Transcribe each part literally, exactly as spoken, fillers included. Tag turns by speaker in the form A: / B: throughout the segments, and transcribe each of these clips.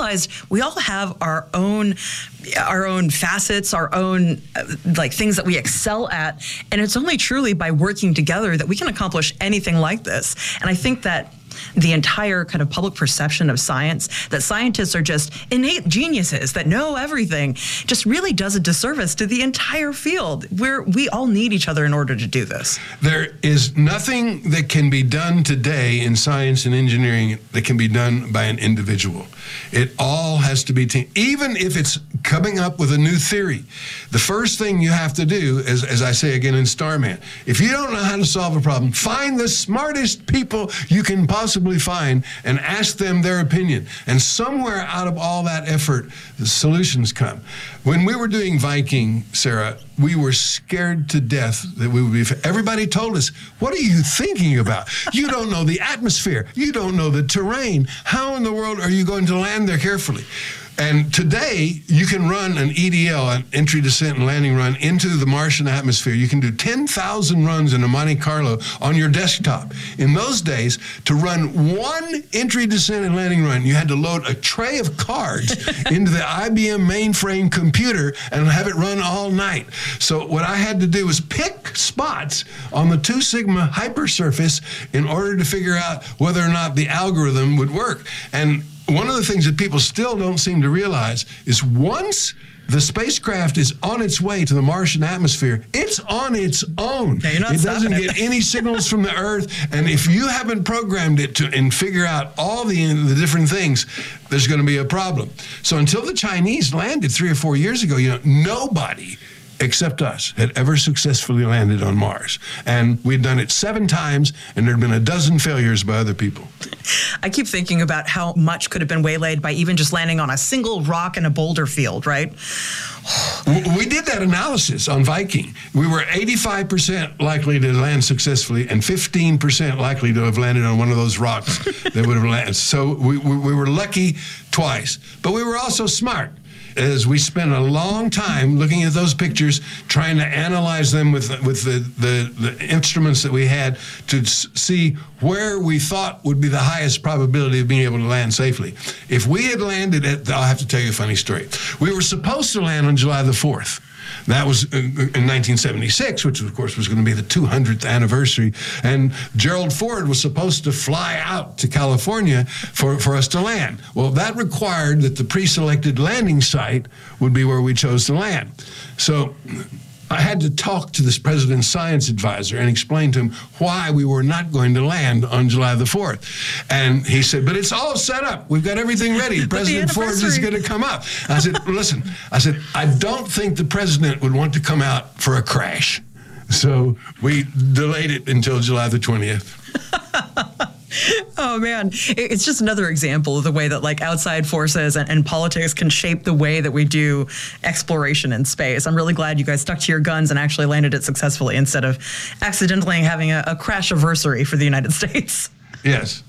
A: realized we all have our own our own facets, our own uh, like things that we excel at, and it's only truly by working together that we can accomplish anything like this. And I think that the entire kind of public perception of science, that scientists are just innate geniuses that know everything, just really does a disservice to the entire field, where we all need each other in order to do this.
B: There is nothing that can be done today in science and engineering that can be done by an individual. It all has to be team. Even if it's coming up with a new theory, the first thing you have to do is, as I say again in Starman, if you don't know how to solve a problem, find the smartest people you can possibly find and ask them their opinion. And somewhere out of all that effort, the solutions come. When we were doing Viking, Sarah, we were scared to death that we would be. Everybody told us, what are you thinking about? You don't know the atmosphere. You don't know the terrain. How in the world are you going to land there carefully? And today, you can run an E D L, an entry, descent, and landing run into the Martian atmosphere. You can do ten thousand runs in a Monte Carlo on your desktop. In those days, to run one entry, descent, and landing run, you had to load a tray of cards into the I B M mainframe computer and have it run all night. So what I had to do was pick spots on the two sigma hypersurface in order to figure out whether or not the algorithm would work. And one of the things that people still don't seem to realize is once the spacecraft is on its way to the Martian atmosphere, it's on its own.
A: Yeah, you're not
B: it doesn't
A: it.
B: get any signals from the Earth, and if you haven't programmed it to and figure out all the, the different things, there's going to be a problem. So until the Chinese landed three or four years ago, you know, nobody except us had ever successfully landed on Mars. And we'd done it seven times, and there'd been a dozen failures by other people.
A: I keep thinking about how much could have been waylaid by even just landing on a single rock in a boulder field, right?
B: We did that analysis on Viking. We were eighty-five percent likely to land successfully and fifteen percent likely to have landed on one of those rocks that would have landed. So we, we, we were lucky twice, but we were also smart, as we spent a long time looking at those pictures, trying to analyze them with with the, the, the instruments that we had to see where we thought would be the highest probability of being able to land safely. If we had landed at, I'll have to tell you a funny story. We were supposed to land on July the fourth. That was in nineteen seventy-six, which of course was going to be the two hundredth anniversary. And Gerald Ford was supposed to fly out to California for, for us to land. Well, that required that the pre-selected landing site would be where we chose to land. So I had to talk to this president's science advisor and explain to him why we were not going to land on July the fourth. And he said, but it's all set up. We've got everything ready. President Ford is going to come out. I said, listen, I said, I don't think the president would want to come out for a crash. So we delayed it until July the twentieth.
A: Oh, man. It's just another example of the way that like outside forces and, and politics can shape the way that we do exploration in space. I'm really glad you guys stuck to your guns and actually landed it successfully instead of accidentally having a, a crash-iversary for the United States.
B: Yes.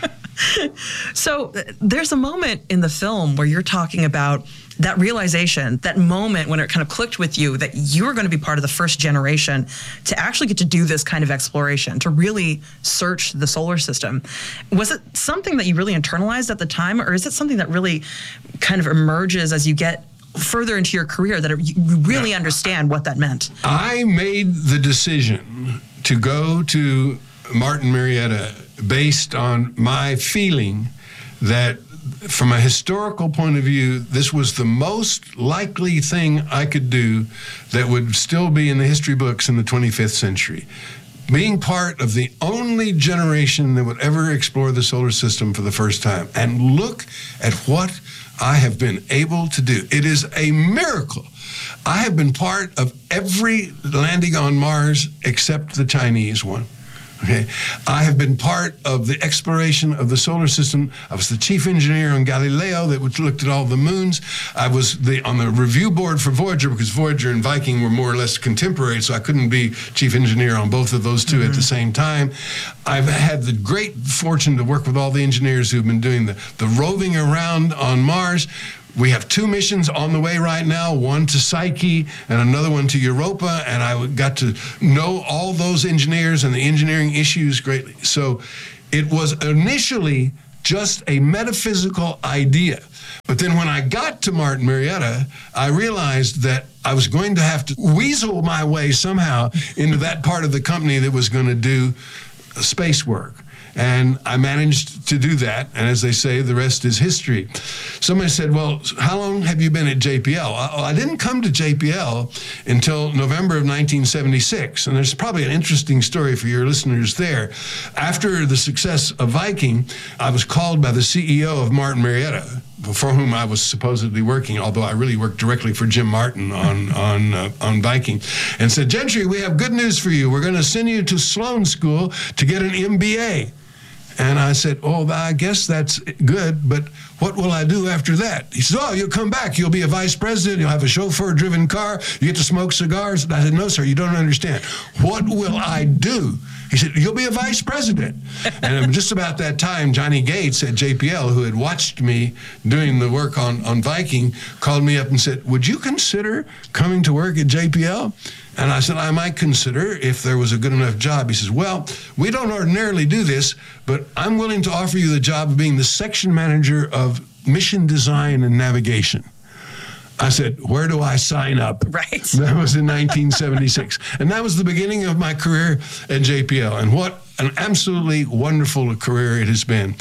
A: So there's a moment in the film where you're talking about that realization, that moment when it kind of clicked with you that you were going to be part of the first generation to actually get to do this kind of exploration, to really search the solar system. Was it something that you really internalized at the time, or is it something that really kind of emerges as you get further into your career, that you really yeah. understand what that meant?
B: I made the decision to go to Martin Marietta based on my feeling that from a historical point of view, this was the most likely thing I could do that would still be in the history books in the twenty-fifth century. Being part of the only generation that would ever explore the solar system for the first time. And look at what I have been able to do. It is a miracle. I have been part of every landing on Mars except the Chinese one. Okay, I have been part of the exploration of the solar system. I was the chief engineer on Galileo that looked at all the moons. I was the on the review board for Voyager because Voyager and Viking were more or less contemporary, so I couldn't be chief engineer on both of those two mm-hmm. at the same time. I've had the great fortune to work with all the engineers who've been doing the, the roving around on Mars. We have two missions on the way right now, one to Psyche and another one to Europa, and I got to know all those engineers and the engineering issues greatly. So it was initially just a metaphysical idea. But then when I got to Martin Marietta, I realized that I was going to have to weasel my way somehow into that part of the company that was going to do space work. And I managed to do that. And as they say, the rest is history. Somebody said, well, how long have you been at J P L? I, I didn't come to J P L until November of nineteen seventy-six. And there's probably an interesting story for your listeners there. After the success of Viking, I was called by the C E O of Martin Marietta, for whom I was supposedly working, although I really worked directly for Jim Martin on on uh, on Viking, and said, Gentry, we have good news for you. We're going to send you to Sloan School to get an M B A. And I said, oh, I guess that's good, but what will I do after that? He said, oh, you'll come back. You'll be a vice president. You'll have a chauffeur-driven car. You get to smoke cigars. And I said, no, sir, you don't understand. What will I do? He said, you'll be a vice president. And just about that time, Johnny Gates at J P L, who had watched me doing the work on, on Viking, called me up and said, would you consider coming to work at J P L? And I said, I might consider if there was a good enough job. He says, well, we don't ordinarily do this, but I'm willing to offer you the job of being the section manager of mission design and navigation. I said, where do I sign up?
A: Right.
B: That was in nineteen seventy-six. And that was the beginning of my career at J P L. And what an absolutely wonderful career it has been.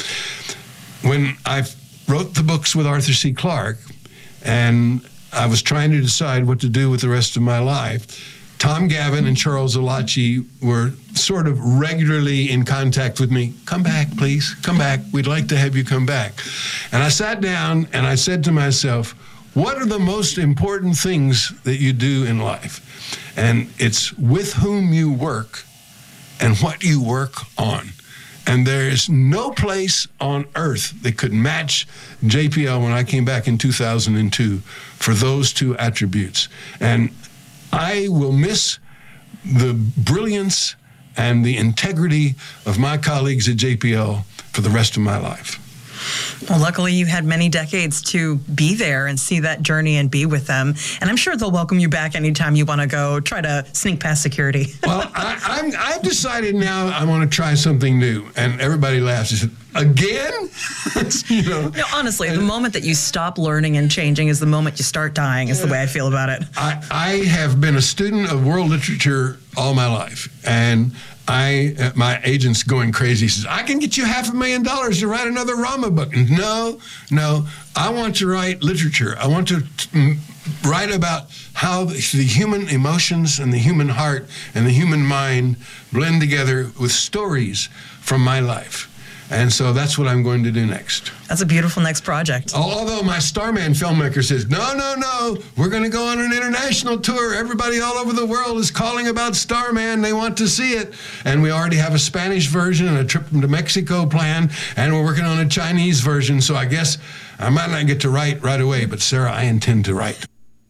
B: When I wrote the books with Arthur C. Clarke, and I was trying to decide what to do with the rest of my life, Tom Gavin and Charles Alachi were sort of regularly in contact with me. Come back, please. Come back. We'd like to have you come back. And I sat down and I said to myself, what are the most important things that you do in life? And it's with whom you work and what you work on. And there is no place on earth that could match J P L when I came back in two thousand two for those two attributes. And I will miss the brilliance and the integrity of my colleagues at J P L for the rest of my life.
A: Well, luckily you had many decades to be there and see that journey and be with them. And I'm sure they'll welcome you back anytime you want to go try to sneak past security.
B: Well, I, I'm, I've decided now I want to try something new. And everybody laughs. They said, again? you know,
A: no, honestly, and the moment that you stop learning and changing is the moment you start dying, is the way I feel about it.
B: I, I have been a student of world literature all my life. And I, uh, my agent's going crazy. He says, I can get you half a million dollars to write another Rama book. And no, no, I want to write literature. I want to t- write about how the, the human emotions and the human heart and the human mind blend together with stories from my life. And so that's what I'm going to do next.
A: That's a beautiful next project.
B: Although my Starman filmmaker says, no, no, no, we're going to go on an international tour. Everybody all over the world is calling about Starman. They want to see it. And we already have a Spanish version and a trip to Mexico planned, and we're working on a Chinese version. So I guess I might not get to write right away, but Sarah, I intend to write.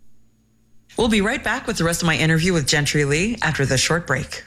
A: We'll be right back with the rest of my interview with Gentry Lee after this short break.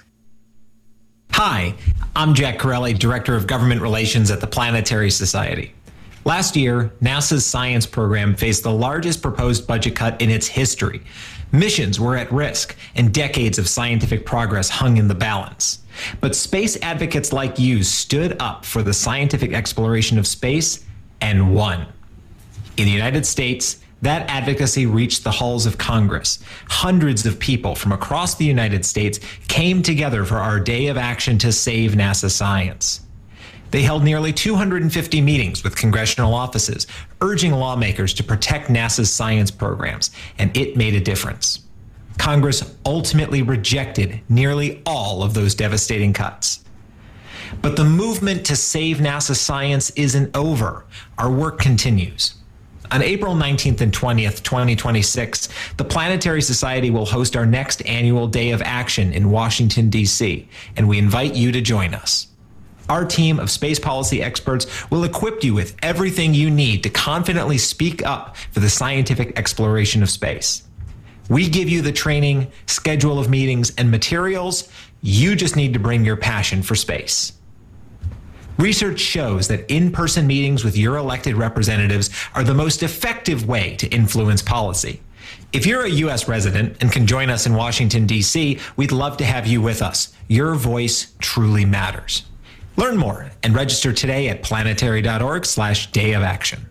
C: Hi, I'm Jack Corelli, Director of Government Relations at the Planetary Society. Last year, NASA's science program faced the largest proposed budget cut in its history. Missions were at risk, and decades of scientific progress hung in the balance. But space advocates like you stood up for the scientific exploration of space and won. In the United States, that advocacy reached the halls of Congress. Hundreds of people from across the United States came together for our day of action to save NASA science. They held nearly two hundred fifty meetings with congressional offices, urging lawmakers to protect NASA's science programs, and it made a difference. Congress ultimately rejected nearly all of those devastating cuts. But the movement to save NASA science isn't over. Our work continues. On April nineteenth and twentieth, twenty twenty-six, the Planetary Society will host our next annual Day of Action in Washington, D C, and we invite you to join us. Our team of space policy experts will equip you with everything you need to confidently speak up for the scientific exploration of space. We give you the training, schedule of meetings, and materials. You just need to bring your passion for space. Research shows that in-person meetings with your elected representatives are the most effective way to influence policy. If you're a U S resident and can join us in Washington, D C, we'd love to have you with us. Your voice truly matters. Learn more and register today at planetary.org slash day of action.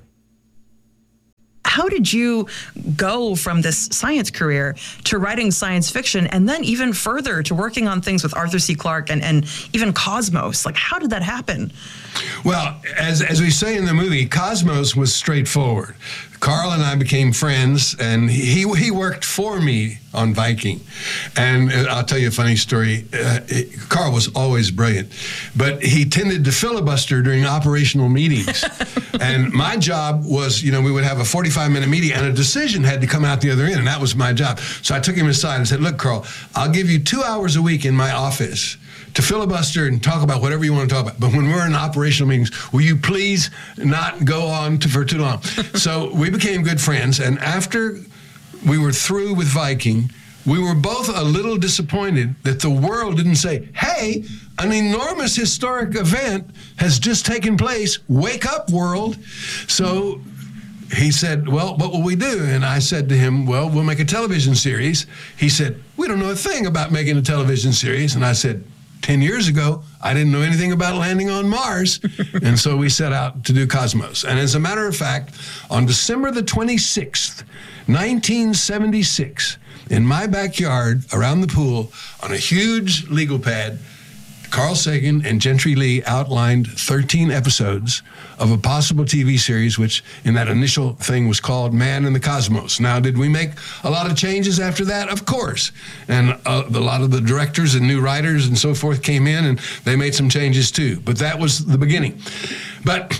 A: How did you go from this science career to writing science fiction and then even further to working on things with Arthur C. Clarke and, and even Cosmos? Like, how did that happen?
B: Well, as, as we say in the movie, Cosmos was straightforward. Carl and I became friends, and he he worked for me on Viking. And I'll tell you a funny story. Uh, it, Carl was always brilliant, but he tended to filibuster during operational meetings. And my job was, you know, we would have a forty-five minute meeting, and a decision had to come out the other end, and that was my job. So I took him aside and said, look, Carl, I'll give you two hours a week in my office to filibuster and talk about whatever you want to talk about. But when we're in operational meetings, will you please not go on to, for too long? So we became good friends. And after we were through with Viking, we were both a little disappointed that the world didn't say, hey, an enormous historic event has just taken place. Wake up, world. So he said, well, what will we do? And I said to him, well, we'll make a television series. He said, we don't know a thing about making a television series. And I said, ten years ago, I didn't know anything about landing on Mars. And so we set out to do Cosmos. And as a matter of fact, on December the twenty-sixth, nineteen seventy-six, in my backyard around the pool on a huge legal pad, Carl Sagan and Gentry Lee outlined thirteen episodes of a possible T V series, which in that initial thing was called Man in the Cosmos. Now, did we make a lot of changes after that? Of course. And uh, a lot of the directors and new writers and so forth came in, and they made some changes too. But that was the beginning. But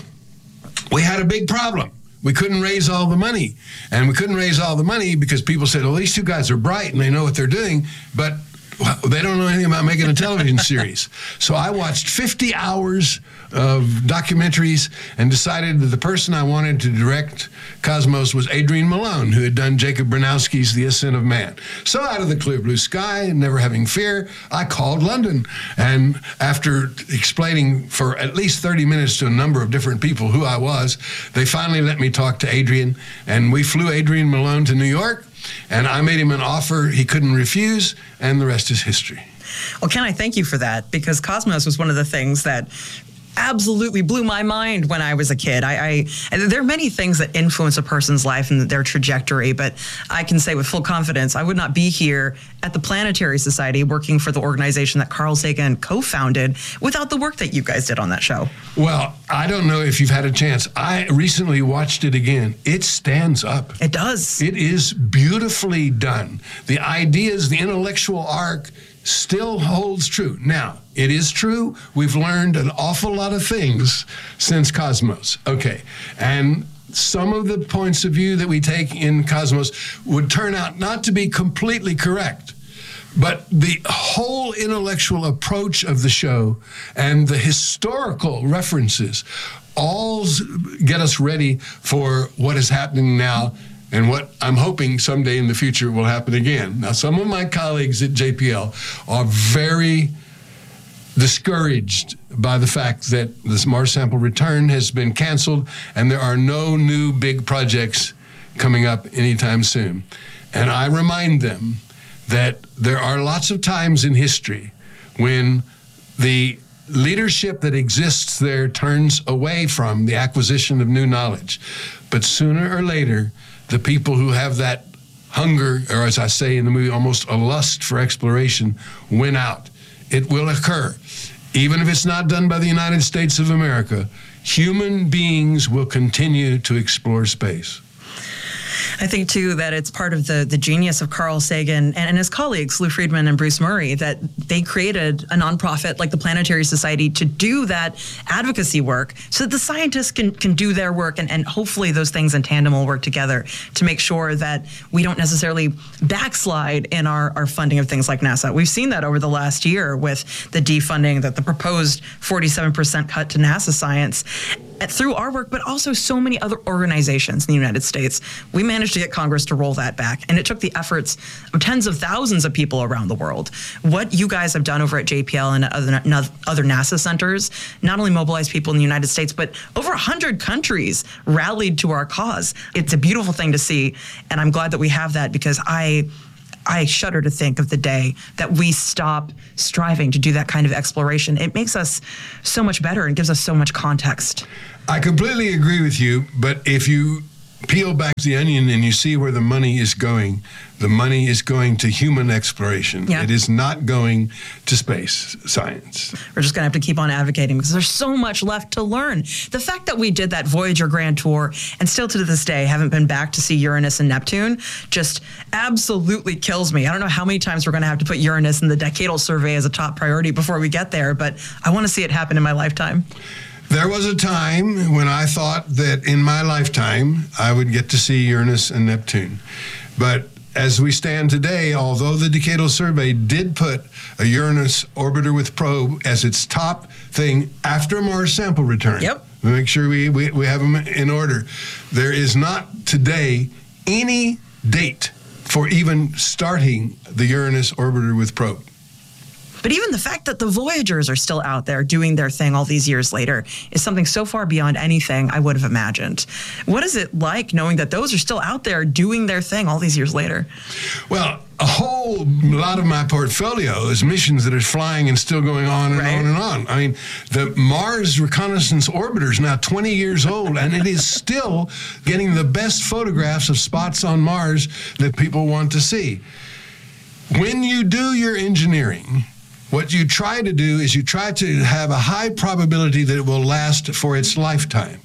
B: we had a big problem. We couldn't raise all the money. And we couldn't raise all the money because people said, well, these two guys are bright and they know what they're doing, but well, they don't know anything about making a television series. So I watched fifty hours of documentaries and decided that the person I wanted to direct Cosmos was Adrian Malone, who had done Jacob Bronowski's The Ascent of Man. So out of the clear blue sky, never having fear, I called London. And after explaining for at least thirty minutes to a number of different people who I was, they finally let me talk to Adrian. And we flew Adrian Malone to New York. And I made him an offer he couldn't refuse, and the rest is history.
A: Well, Ken, I thank you for that, because Cosmos was one of the things that absolutely blew my mind when I was a kid. I, I there are many things that influence a person's life and their trajectory, but I can say with full confidence, I would not be here at the Planetary Society working for the organization that Carl Sagan co-founded without the work that you guys did on that show.
B: Well, I don't know if you've had a chance. I recently watched it again. It stands up.
A: It does.
B: It is beautifully done. The ideas, the intellectual arc still holds true. Now, it is true, we've learned an awful lot of things since Cosmos. Okay, and some of the points of view that we take in Cosmos would turn out not to be completely correct. But the whole intellectual approach of the show and the historical references all get us ready for what is happening now and what I'm hoping someday in the future will happen again. Now, some of my colleagues at J P L are very discouraged by the fact that this Mars Sample Return has been canceled and there are no new big projects coming up anytime soon. And I remind them that there are lots of times in history when the leadership that exists there turns away from the acquisition of new knowledge. But sooner or later, the people who have that hunger, or as I say in the movie, almost a lust for exploration, win out. It will occur. Even if it's not done by the United States of America, human beings will continue to explore space.
A: I think, too, that it's part of the, the genius of Carl Sagan and, and his colleagues, Lou Friedman and Bruce Murray, that they created a nonprofit like the Planetary Society to do that advocacy work so that the scientists can, can do their work, and, and hopefully those things in tandem will work together to make sure that we don't necessarily backslide in our, our funding of things like NASA. We've seen that over the last year with the defunding, that the proposed forty-seven percent cut to NASA science through our work, but also so many other organizations in the United States. We managed to get Congress to roll that back, and it took the efforts of tens of thousands of people around the world. What you guys have done over at J P L and other, other NASA centers, not only mobilized people in the United States, but over one hundred countries rallied to our cause. It's a beautiful thing to see, and I'm glad that we have that, because I I shudder to think of the day that we stop striving to do that kind of exploration. It makes us so much better and gives us so much context.
B: I completely agree with you, but if you peel back the onion and you see where the money is going, the money is going to human exploration.
A: Yeah.
B: It is not going to space science.
A: We're just going to have to keep on advocating because there's so much left to learn. The fact that we did that Voyager Grand Tour and still to this day haven't been back to see Uranus and Neptune just absolutely kills me. I don't know how many times we're going to have to put Uranus in the decadal survey as a top priority before we get there, but I want to see it happen in my lifetime.
B: There was a time when I thought that in my lifetime I would get to see Uranus and Neptune. But as we stand today, although the Decadal Survey did put a Uranus orbiter with probe as its top thing after Mars sample return,
A: yep.
B: we make sure we, we, we have them in order, there is not today any date for even starting the Uranus orbiter with probe.
A: But even the fact that the Voyagers are still out there doing their thing all these years later is something so far beyond anything I would have imagined. What is it like knowing that those are still out there doing their thing all these years later?
B: Well, a whole lot of my portfolio is missions that are flying and still going on and
A: right.
B: on and on. I mean, the Mars Reconnaissance Orbiter is now twenty years old, and it is still getting the best photographs of spots on Mars that people want to see. When you do your engineering, what you try to do is you try to have a high probability that it will last for its lifetime.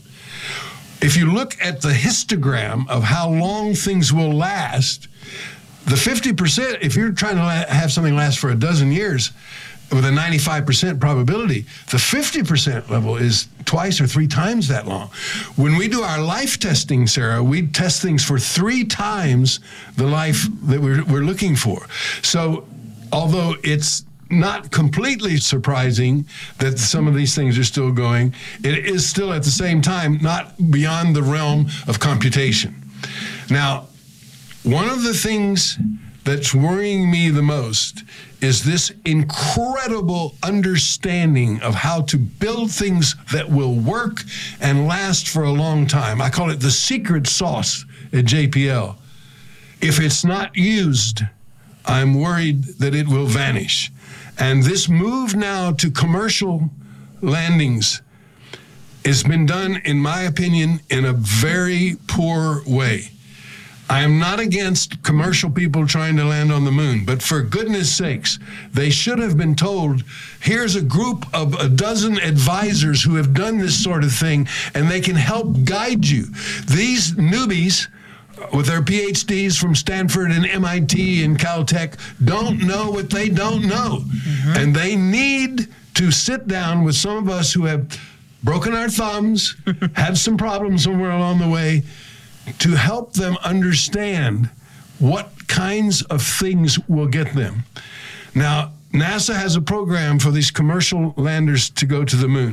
B: If you look at the histogram of how long things will last, the fifty percent, if you're trying to la- have something last for a dozen years with a ninety-five percent probability, the fifty percent level is twice or three times that long. When we do our life testing, Sarah, we test things for three times the life that we're, we're looking for. So although it's not completely surprising that some of these things are still going, it is still at the same time not beyond the realm of computation. Now, one of the things that's worrying me the most is this incredible understanding of how to build things that will work and last for a long time. I call it the secret sauce at J P L. If it's not used, I'm worried that it will vanish. And this move now to commercial landings has been done, in my opinion, in a very poor way. I am not against commercial people trying to land on the moon, but for goodness sakes, they should have been told, here's a group of a dozen advisors who have done this sort of thing, and they can help guide you. These newbies with their P H Ds from Stanford and M I T and Caltech don't know what they don't know. Mm-hmm. And they need to sit down with some of us who have broken our thumbs, had some problems somewhere along the way, to help them understand what kinds of things will get them. Now, NASA has a program for these commercial landers to go to the moon.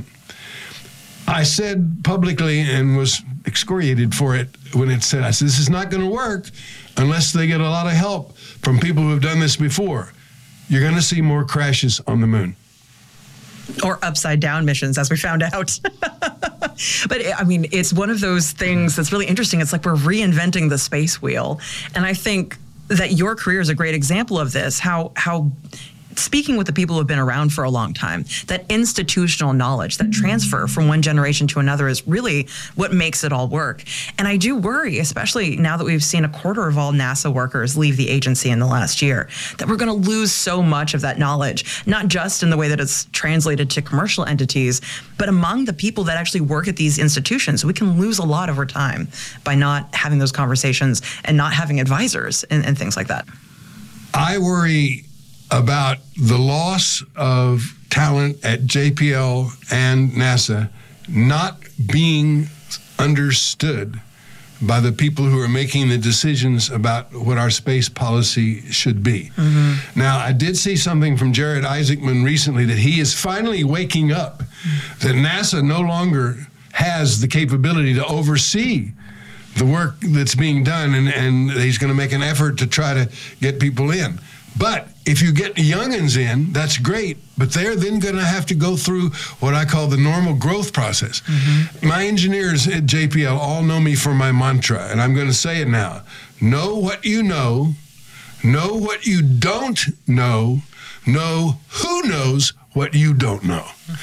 B: I said publicly and was excoriated for it when it said, I said, this is not going to work unless they get a lot of help from people who have done this before. You're going to see more crashes on the moon.
A: Or upside down missions, as we found out. But I mean, it's one of those things that's really interesting. It's like we're reinventing the space wheel. And I think that your career is a great example of this, how how speaking with the people who have been around for a long time, that institutional knowledge, that transfer from one generation to another is really what makes it all work. And I do worry, especially now that we've seen a quarter of all NASA workers leave the agency in the last year, that we're going to lose so much of that knowledge, not just in the way that it's translated to commercial entities, but among the people that actually work at these institutions. We can lose a lot over time by not having those conversations and not having advisors and, and things like that.
B: I worry about the loss of talent at J P L and NASA not being understood by the people who are making the decisions about what our space policy should be. Mm-hmm. Now, I did see something from Jared Isaacman recently that he is finally waking up, that NASA no longer has the capability to oversee the work that's being done, and, and he's going to make an effort to try to get people in. But if you get youngins in, that's great, but they're then going to have to go through what I call the normal growth process. Mm-hmm. My engineers at J P L all know me for my mantra, and I'm going to say it now. Know what you know, Know what you don't know. Know who knows what you don't know.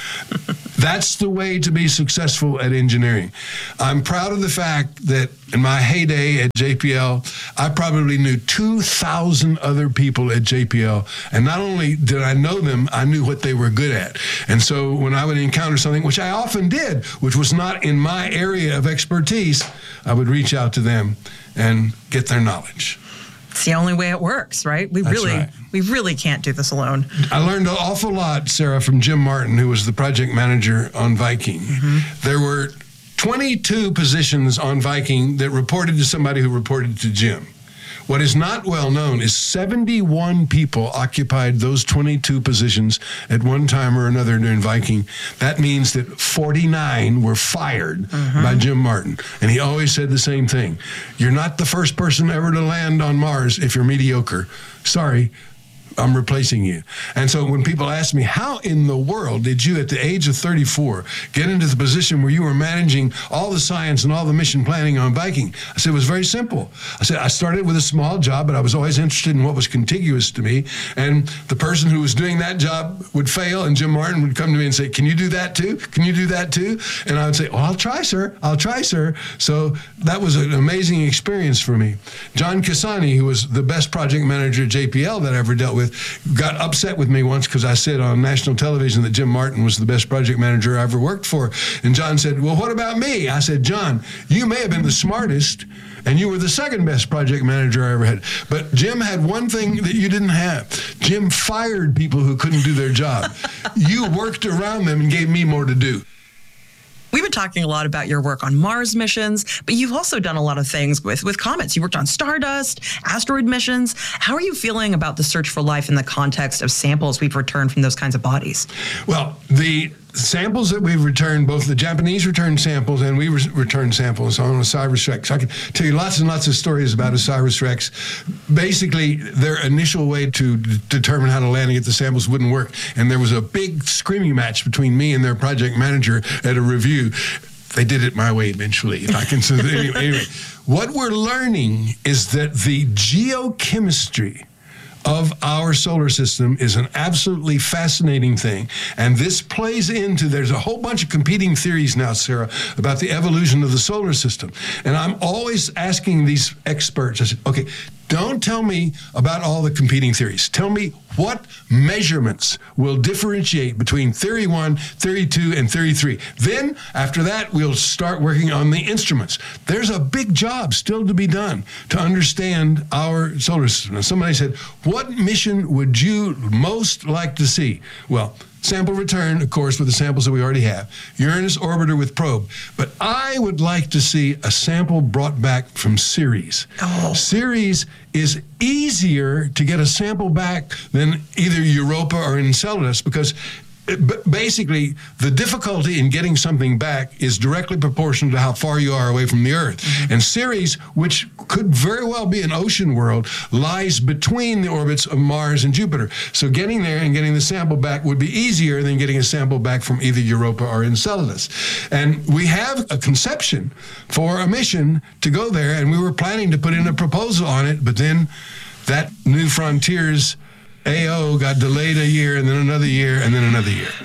B: That's the way to be successful at engineering. I'm proud of the fact that in my heyday at J P L, I probably knew two thousand other people at J P L. And not only did I know them, I knew what they were good at. And so when I would encounter something, which I often did, which was not in my area of expertise, I would reach out to them and get their knowledge.
A: It's the only way it works, right? We
B: That's
A: really,
B: right.
A: we really can't do this alone.
B: I learned an awful lot, Sarah, from Jim Martin, who was the project manager on Viking. Mm-hmm. There were twenty-two positions on Viking that reported to somebody who reported to Jim. What is not well known is seventy-one people occupied those twenty-two positions at one time or another during Viking. That means that forty-nine were fired mm-hmm. by Jim Martin. And he always said the same thing. You're not the first person ever to land on Mars if you're mediocre. Sorry, I'm replacing you. And so when people ask me, how in the world did you at the age of thirty-four get into the position where you were managing all the science and all the mission planning on Viking? I said, it was very simple. I said, I started with a small job, but I was always interested in what was contiguous to me. And the person who was doing that job would fail, and Jim Martin would come to me and say, can you do that too? Can you do that too? And I would say, well, I'll try, sir. I'll try, sir. So that was an amazing experience for me. John Cassani, who was the best project manager at J P L that I ever dealt with, got upset with me once because I said on national television that Jim Martin was the best project manager I ever worked for. And John said, well, what about me? I said, John, you may have been the smartest, and you were the second best project manager I ever had. But Jim had one thing that you didn't have. Jim fired people who couldn't do their job. You worked around them and gave me more to do.
A: We've been talking a lot about your work on Mars missions, but you've also done a lot of things with, with comets. You worked on Stardust, asteroid missions. How are you feeling about the search for life in the context of samples we've returned from those kinds of bodies?
B: Well, the samples that we've returned, both the Japanese returned samples and we re- returned samples on OSIRIS-REx. I can tell you lots and lots of stories about OSIRIS-REx. Basically, their initial way to d- determine how to land and get the samples wouldn't work. And there was a big screaming match between me and their project manager at a review. They did it my way eventually, if I can say that. Anyway, anyway, what we're learning is that the geochemistry of our solar system is an absolutely fascinating thing. And this plays into, there's a whole bunch of competing theories now, Sarah, about the evolution of the solar system. And I'm always asking these experts, I said, okay, don't tell me about all the competing theories. Tell me what measurements will differentiate between theory one, theory two, and theory three. Then, after that, we'll start working on the instruments. There's a big job still to be done to understand our solar system. Now, somebody said, what mission would you most like to see? Well, sample return, of course, with the samples that we already have. Uranus orbiter with probe. But I would like to see a sample brought back from Ceres.
A: Oh.
B: Ceres is easier to get a sample back than either Europa or Enceladus because it, basically the difficulty in getting something back is directly proportional to how far you are away from the Earth. Mm-hmm. And Ceres, which could very well be an ocean world, lies between the orbits of Mars and Jupiter. So getting there and getting the sample back would be easier than getting a sample back from either Europa or Enceladus. And we have a conception for a mission to go there, and we were planning to put in a proposal on it, but then that New Frontiers A O got delayed a year, and then another year, and then another year.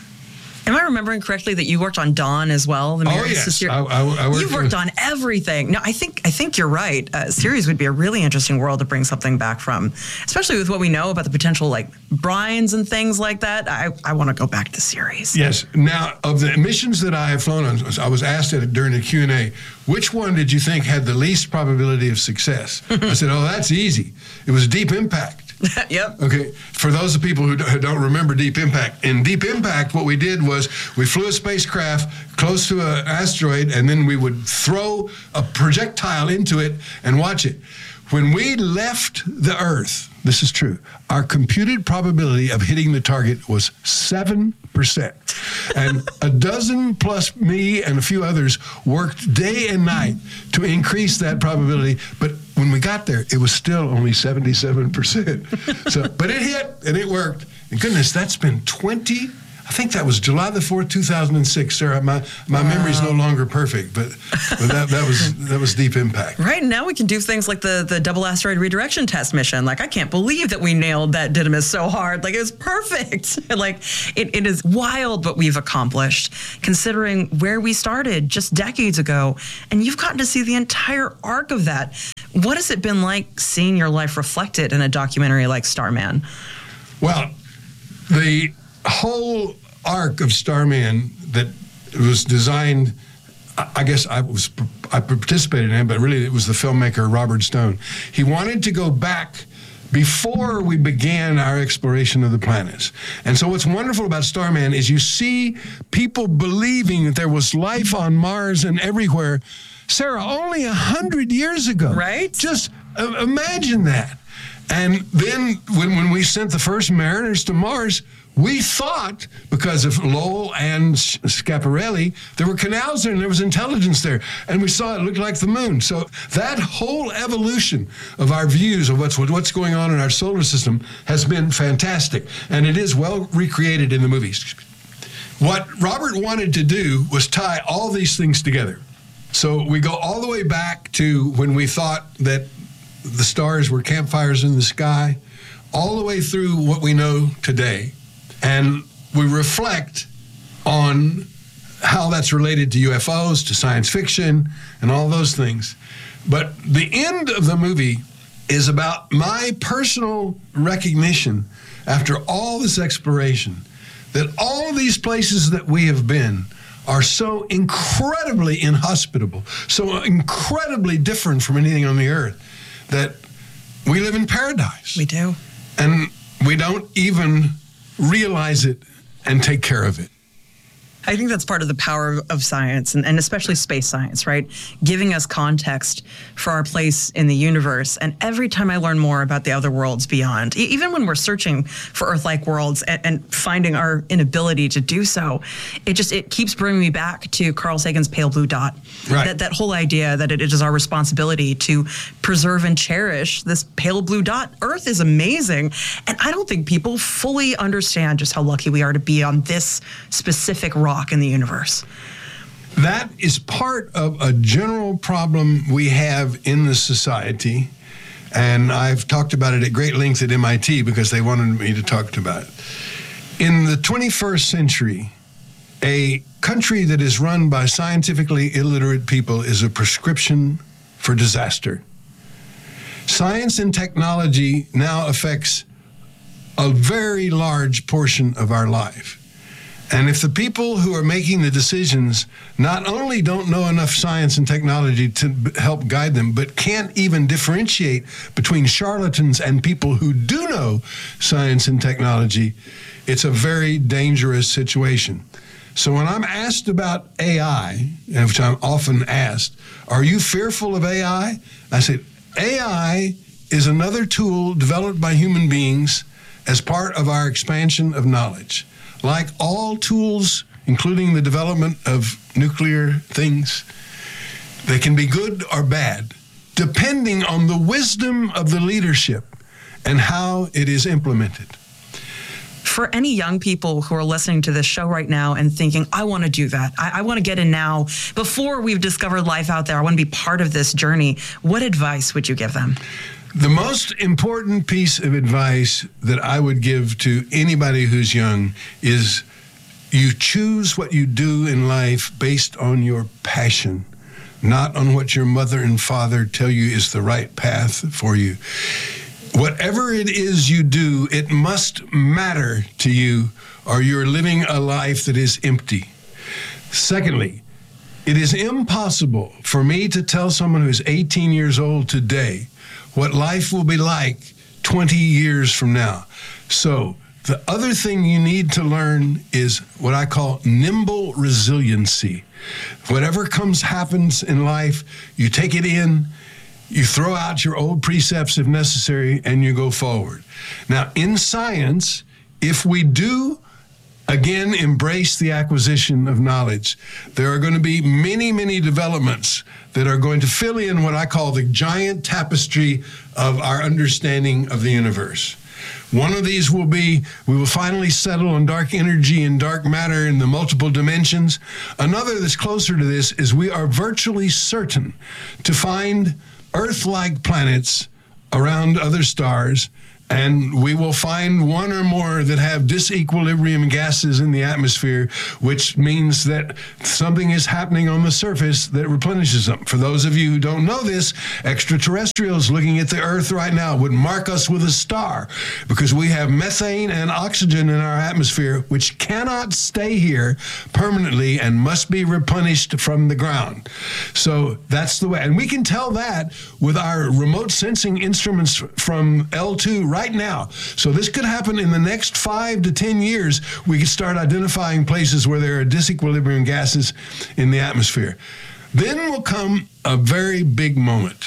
A: Am I remembering correctly that you worked on Dawn as well? The
B: oh yes, I, I, I worked
A: You've worked
B: with,
A: on everything. No, I think I think you're right. Uh, Ceres would be a really interesting world to bring something back from, especially with what we know about the potential like brines and things like that. I, I want to go back to Ceres.
B: Yes. Now, of the missions that I have flown on, I was asked at, during the Q and A, which one did you think had the least probability of success? I said, oh, that's easy. It was Deep Impact.
A: Yep.
B: Okay. For those of people who don't remember Deep Impact, in Deep Impact, what we did was we flew a spacecraft close to an asteroid, and then we would throw a projectile into it and watch it. When we left the Earth, this is true, our computed probability of hitting the target was seven percent. And a dozen plus me and a few others worked day and night to increase that probability. But when we got there, it was still only seventy-seven percent. So, but it hit and it worked. And goodness, that's been twenty, I think that was July the fourth, two thousand six. Sarah, my, my wow. memory's no longer perfect, but, but that, that was that was deep impact.
A: Right, now we can do things like the, the double asteroid redirection test mission. Like, I can't believe that we nailed that Didymus so hard. Like, it was perfect. Like, it, it is wild what we've accomplished, considering where we started just decades ago. And you've gotten to see the entire arc of that. What has it been like seeing your life reflected in a documentary like Starman?
B: Well, the whole arc of Starman that was designed, I guess I was I participated in it, but really it was the filmmaker Robert Stone. He wanted to go back before we began our exploration of the planets. And so what's wonderful about Starman is you see people believing that there was life on Mars and everywhere. Sarah, only a hundred years ago.
A: Right?
B: Just uh, imagine that. And then when, when we sent the first mariners to Mars, we thought, because of Lowell and Schiaparelli, there were canals there and there was intelligence there. And we saw it looked like the moon. So that whole evolution of our views of what's what's going on in our solar system has been fantastic. And it is well recreated in the movies. What Robert wanted to do was tie all these things together. So we go all the way back to when we thought that the stars were campfires in the sky, all the way through what we know today. And we reflect on how that's related to U F Os, to science fiction, and all those things. But the end of the movie is about my personal recognition after all this exploration that all these places that we have been are so incredibly inhospitable, so incredibly different from anything on the earth, that we live in paradise.
A: We do.
B: And we don't even realize it and take care of it.
A: I think that's part of the power of science, and, and especially space science, right? Giving us context for our place in the universe. And every time I learn more about the other worlds beyond, e- even when we're searching for Earth-like worlds and, and finding our inability to do so, it just it keeps bringing me back to Carl Sagan's pale blue dot.
B: Right.
A: That, that whole idea that it is our responsibility to preserve and cherish this pale blue dot. Earth is amazing. And I don't think people fully understand just how lucky we are to be on this specific rock in the universe.
B: That is part of a general problem we have in the society, and I've talked about it at great length at M I T because they wanted me to talk about it. In the twenty-first century, a country that is run by scientifically illiterate people is a prescription for disaster. Science and technology now affects a very large portion of our life. And if the people who are making the decisions not only don't know enough science and technology to b- help guide them, but can't even differentiate between charlatans and people who do know science and technology, it's a very dangerous situation. So when I'm asked about A I, which I'm often asked, are you fearful of A I? I said, A I is another tool developed by human beings as part of our expansion of knowledge. Like all tools, including the development of nuclear things, they can be good or bad, depending on the wisdom of the leadership and how it is implemented.
A: For any young people who are listening to this show right now and thinking, I want to do that, I, I want to get in now, before we've discovered life out there, I want to be part of this journey, what advice would you give them?
B: The most important piece of advice that I would give to anybody who's young is you choose what you do in life based on your passion, not on what your mother and father tell you is the right path for you. Whatever it is you do, it must matter to you, or you're living a life that is empty. Secondly, it is impossible for me to tell someone who's eighteen years old today what life will be like twenty years from now. So the other thing you need to learn is what I call nimble resiliency. Whatever comes, happens in life, you take it in, you throw out your old precepts if necessary, and you go forward. Now, in science, if we do again embrace the acquisition of knowledge, there are going to be many, many developments that are going to fill in what I call the giant tapestry of our understanding of the universe. One of these will be, we will finally settle on dark energy and dark matter in the multiple dimensions. Another that's closer to this is we are virtually certain to find Earth-like planets around other stars, and we will find one or more that have disequilibrium gases in the atmosphere, which means that something is happening on the surface that replenishes them. For those of you who don't know this, extraterrestrials looking at the Earth right now would mark us with a star, because we have methane and oxygen in our atmosphere, which cannot stay here permanently and must be replenished from the ground. So that's the way. And we can tell that with our remote sensing instruments from L two right now. So this could happen in the next five to ten years. We could start identifying places where there are disequilibrium gases in the atmosphere. Then will come a very big moment.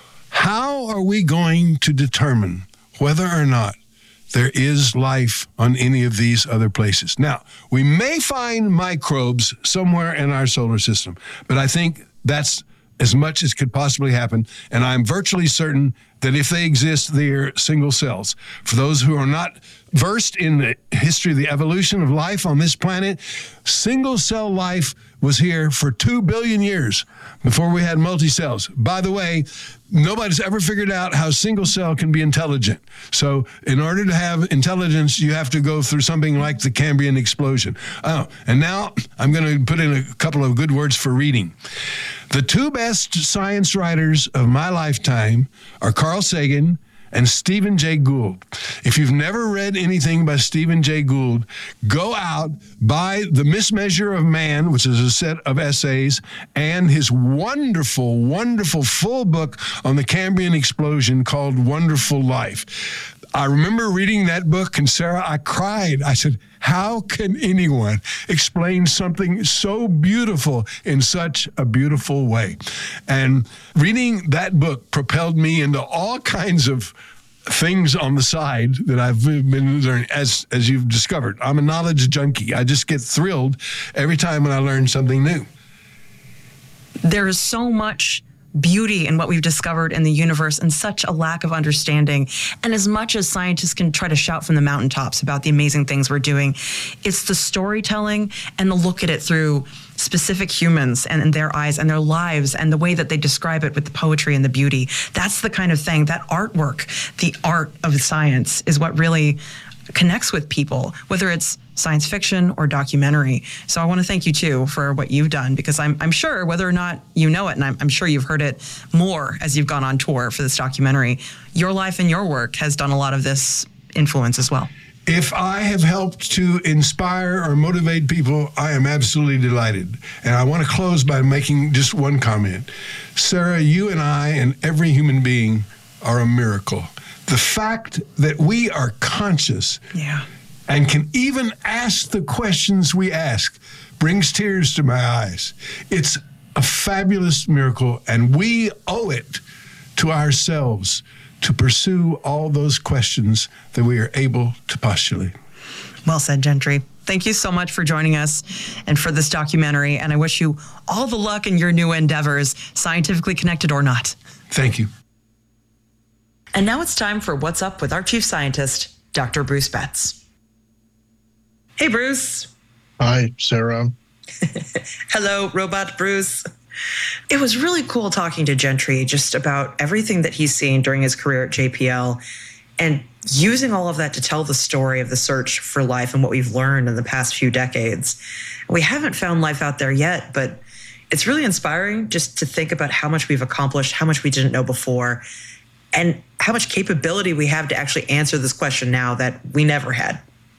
B: How are we going to determine whether or not there is life on any of these other places? Now, we may find microbes somewhere in our solar system, but I think that's as much as could possibly happen, and I'm virtually certain that if they exist, they're single cells. For those who are not versed in the history of the evolution of life on this planet, single cell life was here for two billion years before we had multi-cells. By the way, nobody's ever figured out how single cell can be intelligent. So in order to have intelligence, you have to go through something like the Cambrian explosion. Oh, and now I'm going to put in a couple of good words for reading. The two best science writers of my lifetime are Carl Sagan and Stephen Jay Gould. If you've never read anything by Stephen Jay Gould, go out, buy The Mismeasure of Man, which is a set of essays, and his wonderful, wonderful full book on the Cambrian explosion called Wonderful Life. I remember reading that book, and Sarah, I cried. I said, how can anyone explain something so beautiful in such a beautiful way? And reading that book propelled me into all kinds of things on the side that I've been learning, as, as you've discovered. I'm a knowledge junkie. I just get thrilled every time when I learn something new.
A: There is so much beauty in what we've discovered in the universe and such a lack of understanding. And as much as scientists can try to shout from the mountaintops about the amazing things we're doing, it's the storytelling and the look at it through specific humans and, and their eyes and their lives and the way that they describe it with the poetry and the beauty. That's the kind of thing, that artwork, the art of science is what really connects with people, whether it's science fiction or documentary. So I want to thank you too for what you've done, because I'm, I'm sure whether or not you know it, and I'm, I'm sure you've heard it more as you've gone on tour for this documentary, your life and your work has done a lot of this influence as well.
B: If I have helped to inspire or motivate people, I am absolutely delighted. And I want to close by making just one comment. Sarah, you and I and every human being are a miracle. The fact that we are conscious
A: yeah.
B: and can even ask the questions we ask brings tears to my eyes. It's a fabulous miracle, and we owe it to ourselves to pursue all those questions that we are able to postulate.
A: Well said, Gentry. Thank you so much for joining us and for this documentary, and I wish you all the luck in your new endeavors, scientifically connected or not.
B: Thank you.
A: And now it's time for What's Up with our chief scientist, Doctor Bruce Betts. Hey, Bruce.
D: Hi, Sarah.
A: Hello, Robot Bruce. It was really cool talking to Gentry just about everything that he's seen during his career at J P L and using all of that to tell the story of the search for life and what we've learned in the past few decades. We haven't found life out there yet, but it's really inspiring just to think about how much we've accomplished, how much we didn't know before, and how much capability we have to actually answer this question now that we never had.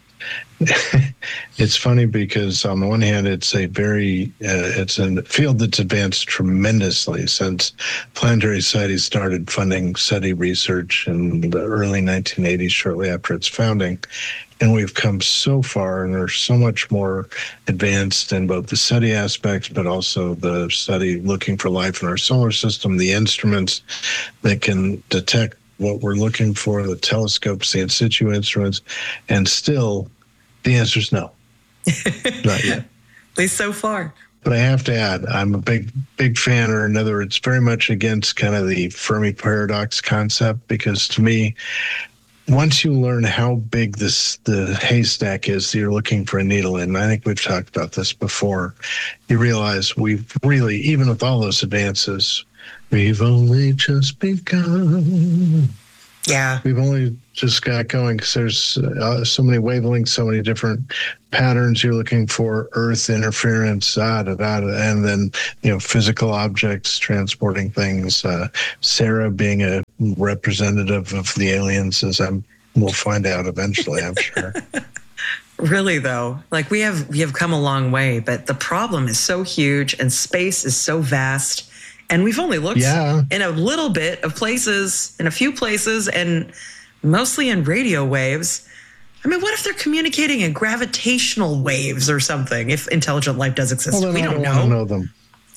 D: It's funny because on the one hand, it's a very, uh, it's a field that's advanced tremendously since Planetary Society started funding SETI research in the early nineteen eighties, shortly after its founding. And we've come so far, and we're so much more advanced in both the SETI aspects, but also the study looking for life in our solar system, the instruments that can detect what we're looking for, the telescopes, the in situ instruments, and still the answer is no. Not yet.
A: At least so far.
D: But I have to add, I'm a big, big fan, or in other words, very much against kind of the Fermi paradox concept, because to me, once you learn how big this the haystack is that you're looking for a needle in, I think we've talked about this before, you realize we've really, even with all those advances, we've only just begun.
A: Yeah.
D: We've only just got going because there's uh, so many wavelengths, so many different patterns you're looking for, Earth interference, da, da, da, da, and then, you know, physical objects transporting things. Uh, Sarah being a representative of the aliens, as I'm, we'll find out eventually, I'm sure.
A: Really, though, like we have we have come a long way, but the problem is so huge and space is so vast. And we've only looked
D: yeah.
A: in a little bit of places, in a few places, and mostly in radio waves. I mean, what if they're communicating in gravitational waves or something, if intelligent life does exist?
D: Well,
A: we
D: I
A: don't,
D: don't
A: know.
D: want to know them.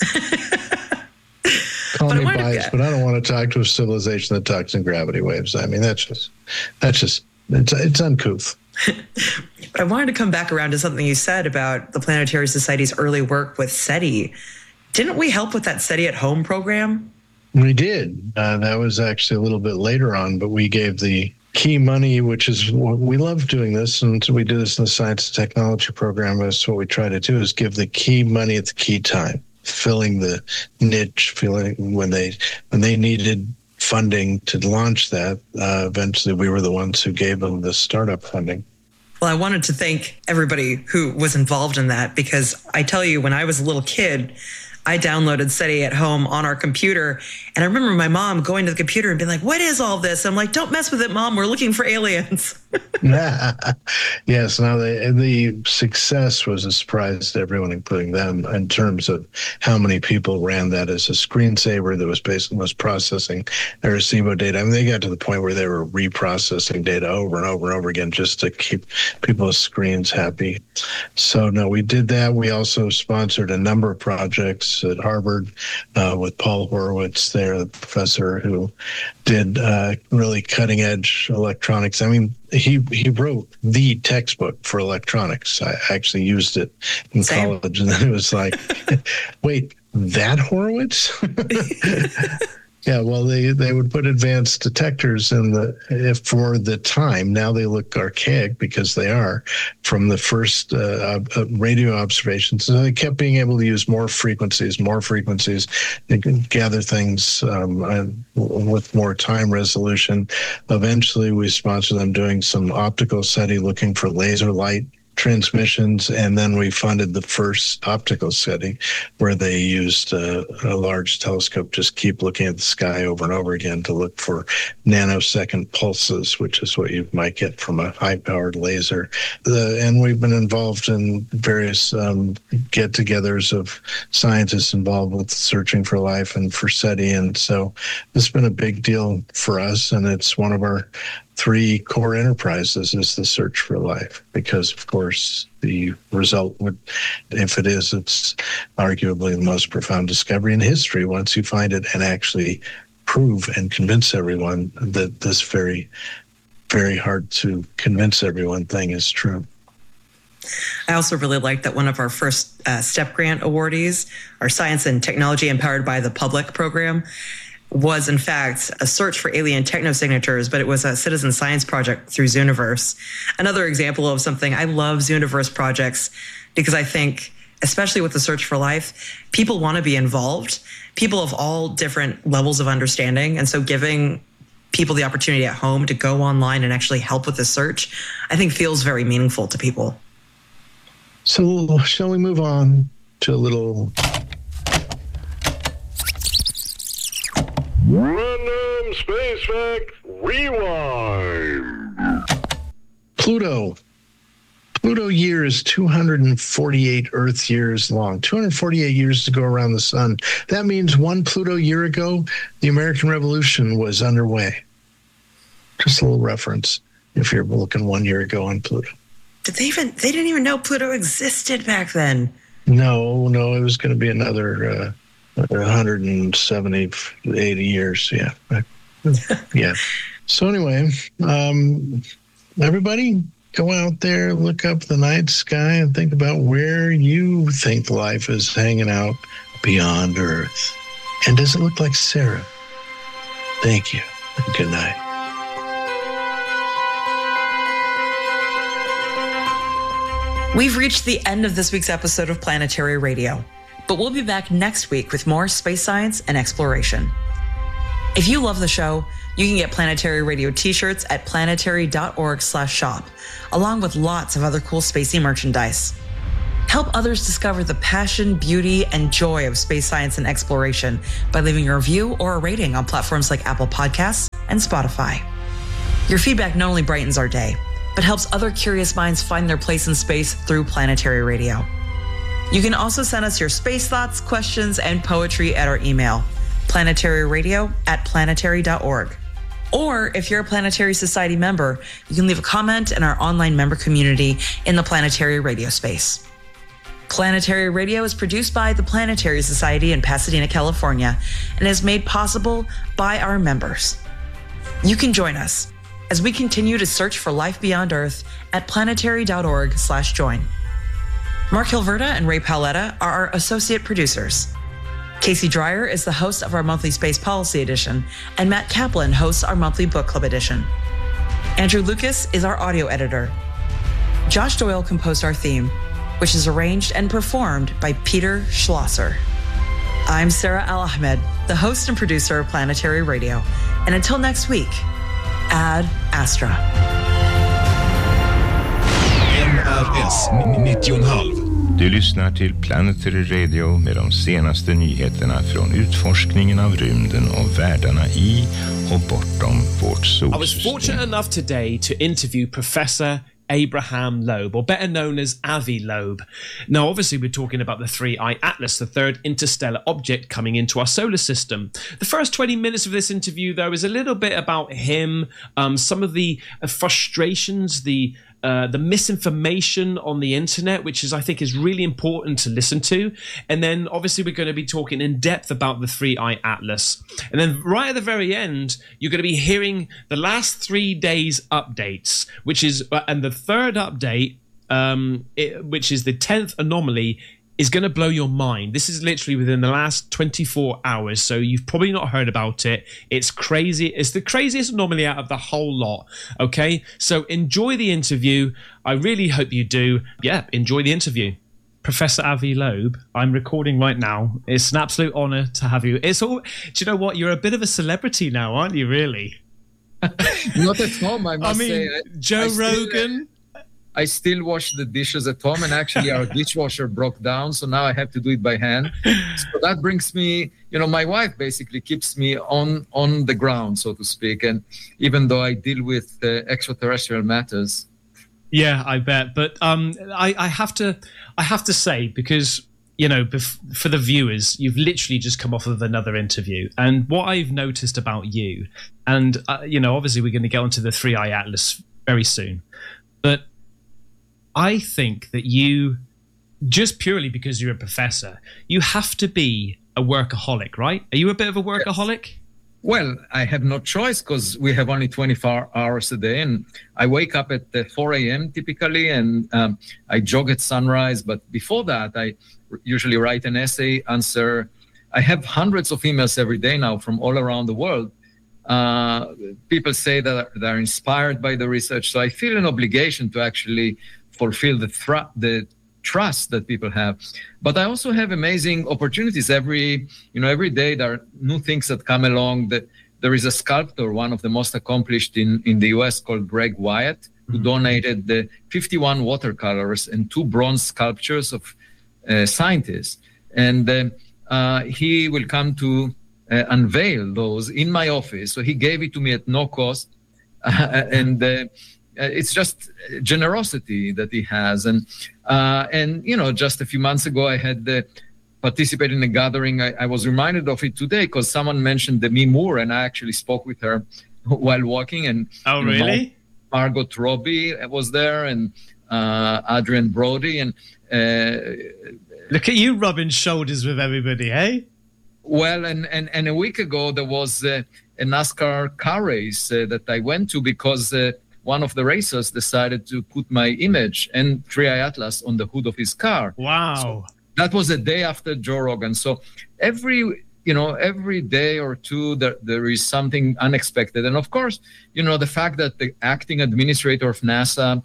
D: Call
A: But
D: me
A: I wanted to-
D: biased, but I don't want to talk to a civilization that talks in gravity waves. I mean, that's just, that's just, it's, it's uncouth.
A: But I wanted to come back around to something you said about the Planetary Society's early work with SETI. Didn't we help with that SETI at Home program?
D: We did. Uh, that was actually a little bit later on, but we gave the key money, which is what we love doing this, and so we do this in the science and technology program. That's what we try to do, is give the key money at the key time, filling the niche, feeling when they when they needed funding to launch that. Uh, eventually, we were the ones who gave them the startup funding.
A: Well, I wanted to thank everybody who was involved in that, because I tell you, when I was a little kid, I downloaded SETI at Home on our computer. And I remember my mom going to the computer and being like, what is all this? I'm like, don't mess with it, Mom. We're looking for aliens.
D: Yes. Now, the, the success was a surprise to everyone, including them, in terms of how many people ran that as a screensaver that was basically was processing Arecibo data. I mean, they got to the point where they were reprocessing data over and over and over again just to keep people's screens happy. So, no, we did that. We also sponsored a number of projects at Harvard uh, with Paul Horowitz there, the professor who did uh, really cutting edge electronics. I mean, he he wrote the textbook for electronics. I actually used it in
A: Same.
D: college, and then it was like, wait, that Horowitz? Yeah, well, they, they would put advanced detectors in the, if for the time, now they look archaic because they are, from the first uh, uh, radio observations. So they kept being able to use more frequencies, more frequencies. They could gather things um, uh, with more time resolution. Eventually, we sponsored them doing some optical SETI, looking for laser light transmissions, and then we funded the first optical SETI where they used a, a large telescope, just keep looking at the sky over and over again to look for nanosecond pulses, which is what you might get from a high-powered laser. The, and we've been involved in various um, get-togethers of scientists involved with searching for life and for SETI, and so it's been a big deal for us, and it's one of our three core enterprises is the search for life, because of course the result would, if it is, it's arguably the most profound discovery in history once you find it and actually prove and convince everyone that this very, very hard to convince everyone thing is true.
A: I also really like that one of our first uh, STEP grant awardees, our Science and Technology Empowered by the Public program, was in fact a search for alien technosignatures, but it was a citizen science project through Zooniverse. Another example of something. I love Zooniverse projects because I think, especially with the search for life, people want to be involved, people of all different levels of understanding. And so giving people the opportunity at home to go online and actually help with the search, I think feels very meaningful to people.
D: So shall we move on to a little
E: Random Space Fact Rewind.
D: Pluto. Pluto year is two hundred forty-eight Earth years long, two hundred forty-eight years to go around the sun. That means one Pluto year ago, the American Revolution was underway. Just a little reference if you're looking one year ago on Pluto.
A: Did they even, they didn't even know Pluto existed back then.
D: No, no, it was going to be another uh, one hundred seventy, eighty years. Yeah. Yeah. So anyway, um, everybody go out there, look up the night sky and think about where you think life is hanging out beyond Earth. And does it look like Sarah? Thank you. And good night.
A: We've reached the end of this week's episode of Planetary Radio, but we'll be back next week with more space science and exploration. If you love the show, you can get Planetary Radio t-shirts at planetary.org slash shop, along with lots of other cool spacey merchandise. Help others discover the passion, beauty, and joy of space science and exploration by leaving a review or a rating on platforms like Apple Podcasts and Spotify. Your feedback not only brightens our day, but helps other curious minds find their place in space through Planetary Radio. You can also send us your space thoughts, questions, and poetry at our email, planetaryradio at planetary dot org. Or if you're a Planetary Society member, you can leave a comment in our online member community in the Planetary Radio space. Planetary Radio is produced by the Planetary Society in Pasadena, California, and is made possible by our members. You can join us as we continue to search for life beyond Earth at planetary.org slash join. Mark Hilverda and Ray Paoletta are our associate producers. Casey Dreyer is the host of our monthly Space Policy Edition, and Matt Kaplan hosts our monthly Book Club Edition. Andrew Lucas is our audio editor. Josh Doyle composed our theme, which is arranged and performed by Peter Schlosser. I'm Sarah Al-Ahmed, the host and producer of Planetary Radio. And until next week, Ad Astra.
F: N R S nittio komma fem.
G: Du lyssnar till Planetary Radio med de senaste nyheterna från utforskningen av rymden och världarna i och bortom vårt solsystem.
H: I was fortunate enough today to interview Professor Abraham Loeb, or better known as Avi Loeb. Now, obviously, we're talking about the three-eye Atlas, the third interstellar object coming into our solar system. The first twenty minutes of this interview, though, is a little bit about him, um, some of the uh, frustrations, the Uh, the misinformation on the internet, which is, I think, is really important to listen to. And then obviously we're going to be talking in depth about the three-eye Atlas. And then right at the very end, you're going to be hearing the last three days updates, which is, uh, and the third update, um, it, which is the tenth anomaly, is going to blow your mind. This is literally within the last twenty-four hours, so you've probably not heard about it. It's crazy. It's the craziest anomaly out of the whole lot, okay? So enjoy the interview. I really hope you do. Yeah, enjoy the interview. Professor Avi Loeb, I'm recording right now. It's an absolute honor to have you. It's all, do you know what? You're a bit of a celebrity now, aren't you, really?
I: Not at home, I must
H: I mean,
I: say. I,
H: Joe
I: I still,
H: Rogan...
I: I still wash the dishes at home, and actually our dishwasher broke down, so now I have to do it by hand. So that brings me, you know, my wife basically keeps me on on the ground, so to speak, and even though I deal with uh, extraterrestrial matters.
H: Yeah, I bet. But um, I, I have to, I have to say, because you know, bef- for the viewers, you've literally just come off of another interview, and what I've noticed about you, and uh, you know, obviously we're going to get onto the three-eye Atlas very soon, but I think that you, just purely because you're a professor, you have to be a workaholic, right? Are you a bit of a workaholic?
I: Yes. Well, I have no choice because we have only twenty-four hours a day, and I wake up at uh, four a.m. typically, and um, I jog at sunrise. But before that, I usually write an essay, answer. I have hundreds of emails every day now from all around the world. Uh, people say that they're inspired by the research, so I feel an obligation to actually fulfill the thr- the trust that people have. But I also have amazing opportunities every, you know, every day there are new things that come along. That there is a sculptor, one of the most accomplished in, in the U S, called Greg Wyatt, who mm-hmm. donated the fifty-one watercolors and two bronze sculptures of uh, scientists. And uh, uh, he will come to uh, unveil those in my office. So he gave it to me at no cost. Uh, and uh, it's just generosity that he has. And, uh, and you know, just a few months ago, I had uh, participated in a gathering. I, I was reminded of it today because someone mentioned Demi Moore, and I actually spoke with her while walking. And
H: oh, really?
I: Mar- Margot Robbie was there, and uh, Adrian Brody. And uh,
H: look at you rubbing shoulders with everybody, hey?
I: Well, and, and, and a week ago, there was uh, a NASCAR car race uh, that I went to because uh, one of the racers decided to put my image and three-eye Atlas on the hood of his car.
H: Wow.
I: So that was a day after Joe Rogan. So every, you know, every day or two, there, there is something unexpected. And of course, you know, the fact that the acting administrator of NASA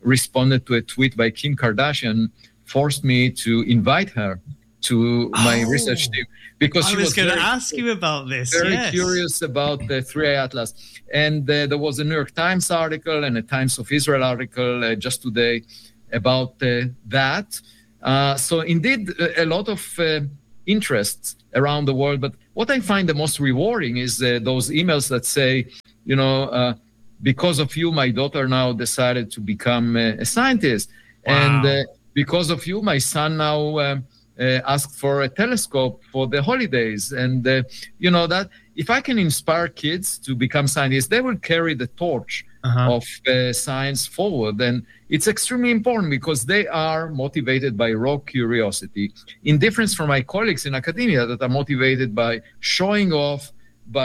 I: responded to a tweet by Kim Kardashian, forced me to invite her to my
H: Oh,
I: research team because
H: I
I: she
H: was,
I: was
H: going to
I: very,
H: ask you about this.
I: very
H: yes.
I: curious about the three I Atlas. And uh, there was a New York Times article and a Times of Israel article uh, just today about uh, that. Uh, so indeed, a, a lot of uh, interests around the world. But what I find the most rewarding is uh, those emails that say, you know, uh, because of you, my daughter now decided to become uh, a scientist.
H: Wow.
I: And uh, because of you, my son now um, uh, asked for a telescope for the holidays. And, uh, you know, that if I can inspire kids to become scientists, they will carry the torch uh-huh. of uh, science forward. And it's extremely important because they are motivated by raw curiosity, in difference from my colleagues in academia that are motivated by showing off,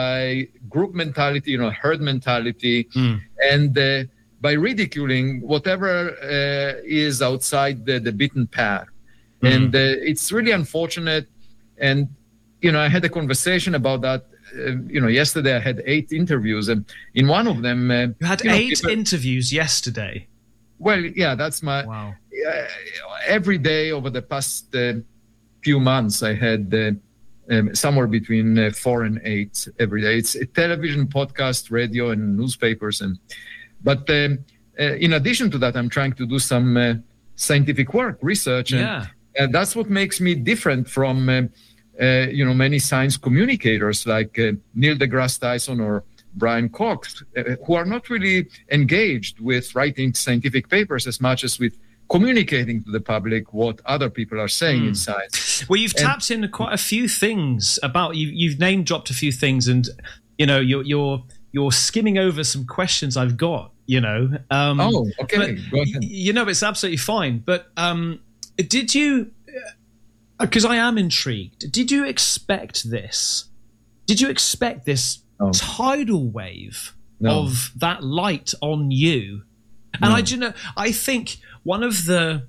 I: by group mentality, you know, herd mentality, mm. and uh, by ridiculing whatever uh, is outside the, the beaten path. Mm. And uh, it's really unfortunate. And, you know, I had a conversation about that. Uh, you know, yesterday I had eight interviews, and in one of them... Uh,
H: you had
I: you know,
H: eight
I: people,
H: interviews yesterday?
I: Well, yeah, that's my...
H: Wow.
I: Uh, every day over the past uh, few months, I had... Uh, Um, somewhere between uh, four and eight every day. It's a television, podcast, radio, and newspapers. And but um, uh, in addition to that, I'm trying to do some uh, scientific work, research, and
H: yeah.
I: uh, that's what makes me different from uh, uh, you know many science communicators like uh, Neil deGrasse Tyson or Brian Cox, uh, who are not really engaged with writing scientific papers as much as with communicating to the public what other people are saying mm. in science.
H: Well, you've
I: and,
H: tapped into quite a few things about you. You've name dropped a few things, and you know you're you're you're skimming over some questions I've got. You know. Um,
I: oh, okay. Go ahead.
H: You know, it's absolutely fine. But um, did you? Because I am intrigued. Did you expect this? Did you expect this oh. tidal wave no. of that light on you? And no. I, do you know, I think one of the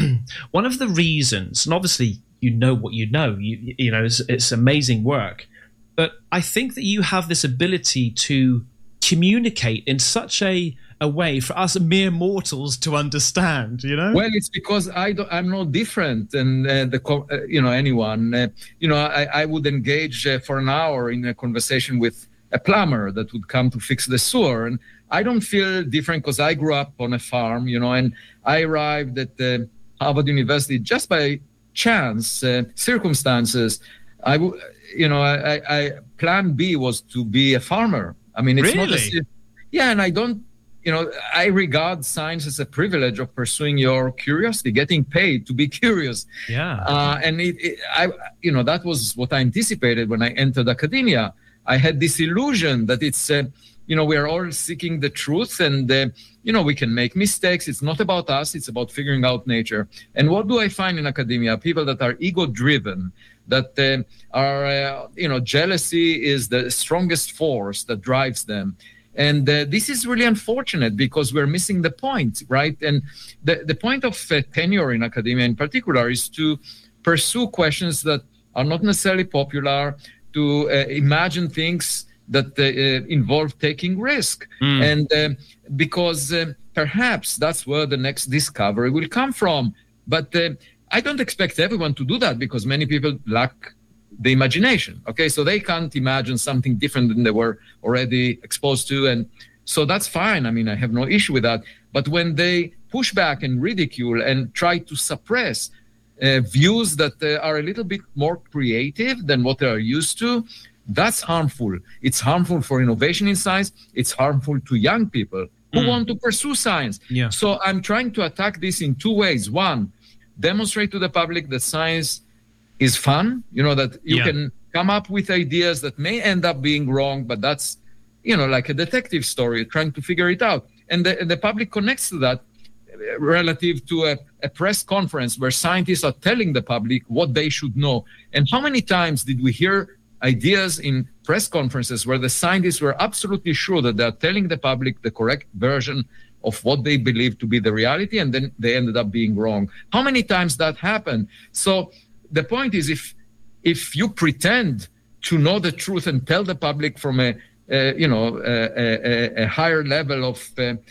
H: one of the reasons, and obviously you know what you know, you you know, it's, it's amazing work, but I think that you have this ability to communicate in such a a way for us mere mortals to understand. You know,
I: well, it's because I don't, I'm no different than uh, the uh, you know anyone. Uh, you know, I, I would engage uh, for an hour in a conversation with a plumber that would come to fix the sewer, and I don't feel different because I grew up on a farm, you know, and I arrived at uh, Harvard University just by chance, uh, circumstances. I, w- you know, I, I, I plan B was to be a farmer. I mean, it's
H: really?
I: not a, yeah, and I don't, you know, I regard science as a privilege of pursuing your curiosity, getting paid to be curious.
H: Yeah.
I: Uh, and it, it, I, you know, that was what I anticipated when I entered academia. I had this illusion that it's, uh, you know, we are all seeking the truth, and, uh, you know, we can make mistakes. It's not about us. It's about figuring out nature. And what do I find in academia? People that are ego-driven, that uh, are, uh, you know, jealousy is the strongest force that drives them. And uh, this is really unfortunate because we're missing the point, right? And the, the point of uh, tenure in academia in particular is to pursue questions that are not necessarily popular, to uh, imagine things that uh, involve taking risk. Mm. And uh, because uh, perhaps that's where the next discovery will come from. But uh, I don't expect everyone to do that because many people lack the imagination. Okay, so they can't imagine something different than they were already exposed to. And so that's fine. I mean, I have no issue with that. But when they push back and ridicule and try to suppress uh, views that uh, are a little bit more creative than what they are used to, that's harmful. It's harmful for innovation in science. It's harmful to young people who mm. want to pursue science.
H: Yeah.
I: So I'm trying to attack this in two ways. One, demonstrate to the public that science is fun, you know, that you
H: yeah.
I: can come up with ideas that may end up being wrong, but that's, you know, like a detective story, trying to figure it out. And the, the public connects to that relative to a, a press conference where scientists are telling the public what they should know. And how many times did we hear ideas in press conferences where the scientists were absolutely sure that they're telling the public the correct version of what they believe to be the reality, and then they ended up being wrong? How many times that happened? So the point is, if if you pretend to know the truth and tell the public from a, uh, you know, a, a, a higher level of uh,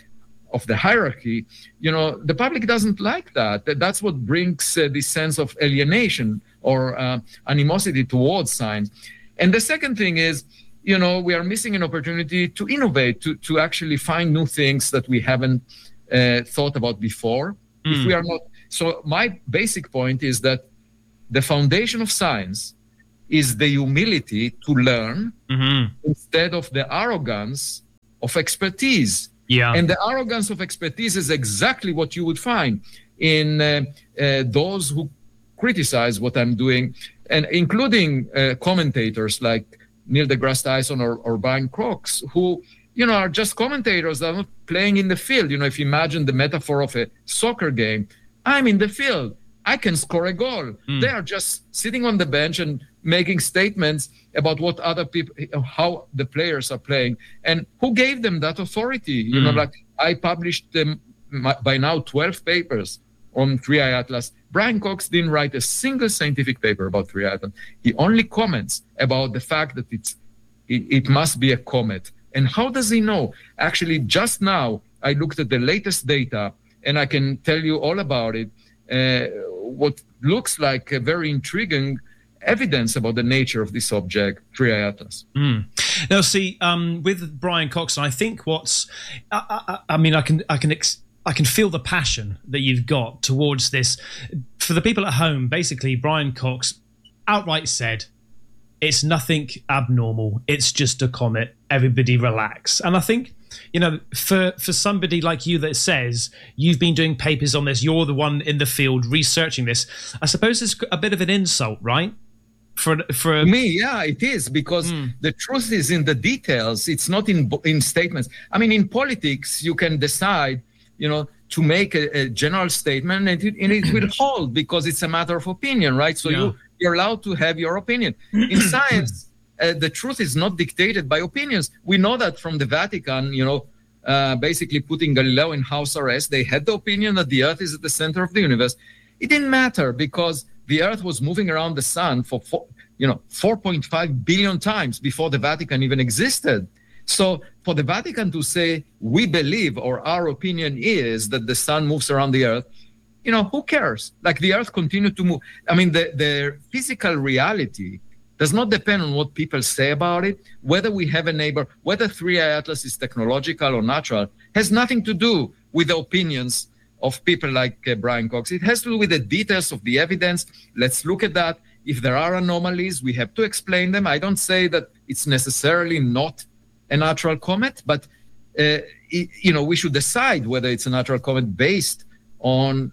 I: of the hierarchy, you know, the public doesn't like that. That's what brings uh, this sense of alienation or uh, animosity towards science. And the second thing is, you know, we are missing an opportunity to innovate, to, to actually find new things that we haven't uh, thought about before. Mm. If we are not, so my basic point is that the foundation of science is the humility to learn mm-hmm. instead of the arrogance of expertise.
H: Yeah.
I: And the arrogance of expertise is exactly what you would find in uh, uh, those who criticize what I'm doing, and including uh, commentators like Neil deGrasse Tyson or, or Brian Cox, who, you know, are just commentators that are not playing in the field. You know, if you imagine the metaphor of a soccer game, I'm in the field. I can score a goal. Mm. They are just sitting on the bench and making statements about what other people, how the players are playing, and who gave them that authority. You mm. know, like I published them by now twelve papers on three I Atlas. Brian Cox didn't write a single scientific paper about three I Atlas. He only comments about the fact that it's it, it must be a comet. And how does he know? Actually, just now I looked at the latest data, and I can tell you all about it. Uh, what looks like a very intriguing evidence about the nature of this object, three I Atlas.
H: Mm. Now, see, um, with Brian Cox, I think what's, I, I, I mean, I can, I can, ex- I can feel the passion that you've got towards this. For the people at home, basically, Brian Cox outright said, "It's nothing abnormal. It's just a comet. Everybody relax." And I think, you know, for, for somebody like you that says you've been doing papers on this, you're the one in the field researching this, I suppose it's a bit of an insult, right? For for
I: me, yeah, it is, because mm. the truth is in the details. It's not in in statements. I mean, in politics, you can decide, you know, to make a, a general statement, and it, and it will hold because it's a matter of opinion, right? So yeah. you you're allowed to have your opinion. In science, Uh, the truth is not dictated by opinions. We know that from the Vatican, you know, uh, basically putting Galileo in house arrest. They had the opinion that the Earth is at the center of the universe. It didn't matter because the Earth was moving around the sun for, four, you know, four point five billion times before the Vatican even existed. So for the Vatican to say, we believe, or our opinion is that the sun moves around the Earth, you know, who cares? Like the Earth continued to move. I mean, the, the physical reality does not depend on what people say about it. Whether we have a neighbor, whether three I Atlas is technological or natural, has nothing to do with the opinions of people like uh, Brian Cox. It has to do with the details of the evidence. Let's look at that. If there are anomalies, we have to explain them. I don't say that it's necessarily not a natural comet, but uh, it, you know, we should decide whether it's a natural comet based on